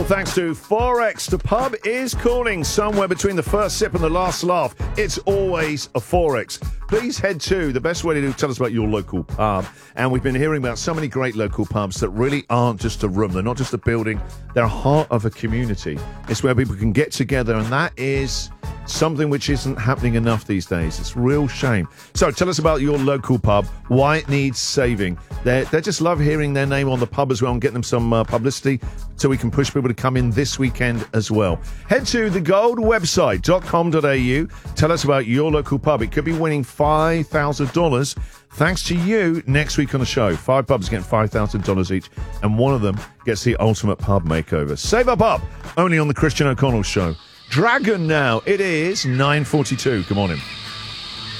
thanks to Forex. The pub is calling somewhere between the first sip and the last laugh. It's always a Forex. Please head to the best way to tell us about your local pub. And we've been hearing about so many great local pubs that really aren't just a room. They're not just a building. They're a heart of a community. It's where people can get together, and that is something which isn't happening enough these days. It's a real shame. So tell us about your local pub, why it needs saving. They just love hearing their name on the pub as well and getting them some publicity so we can push people to come in this weekend as well. Head to thegoldwebsite.com.au. Tell us about your local pub. It could be winning $5,000 thanks to you next week on the show. 5 pubs getting $5,000 each, and one of them gets the ultimate pub makeover. Save up up, only on the Christian O'Connell Show. Dragon now. It is 9:42. Good morning.